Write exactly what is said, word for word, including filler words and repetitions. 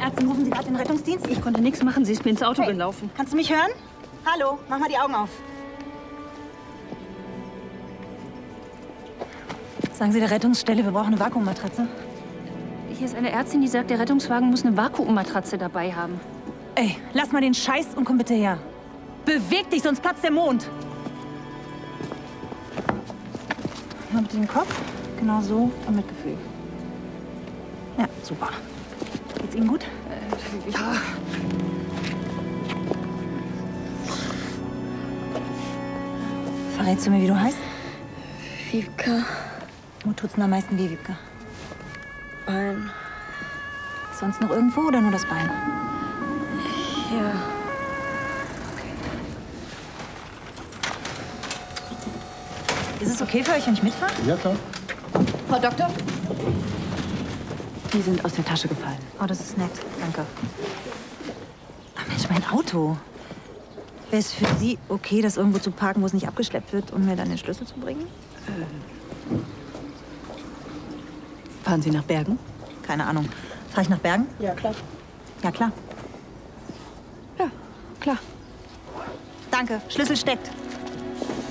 Ärztin, rufen Sie gerade den Rettungsdienst? Ich konnte nichts machen, sie ist mir ins Auto Hey, gelaufen. kannst du mich hören? Hallo, mach mal die Augen auf. Sagen Sie der Rettungsstelle, wir brauchen eine Vakuummatratze. Hier ist eine Ärztin, die sagt, der Rettungswagen muss eine Vakuummatratze dabei haben. Ey, lass mal den Scheiß und komm bitte her. Beweg dich, sonst platzt der Mond. Mal bitte den Kopf. Genau so und mit Gefühl. Ja, super. Geht's Ihnen gut? Äh, ja. Verrätst du mir, wie du heißt? Wiebke. Wo tut's denn am meisten weh, Wiebke? Bein. Sonst noch irgendwo oder nur das Bein? Ja. Ist es okay für euch, wenn ich mitfahre? Ja, klar. Frau Doktor? Die sind aus der Tasche gefallen. Oh, das ist nett. Danke. Ach Mensch, mein Auto. Wäre es für Sie okay, das irgendwo zu parken, wo es nicht abgeschleppt wird, um mir dann den Schlüssel zu bringen? Ähm. Fahren Sie nach Bergen? Keine Ahnung. Fahre ich nach Bergen? Ja, klar. Ja, klar. Ja, klar. Danke. Schlüssel steckt.